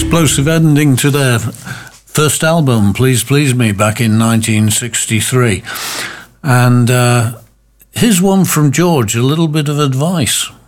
explosive ending to their first album, Please Please Me, back in 1963. And here's one from George, a little bit of advice.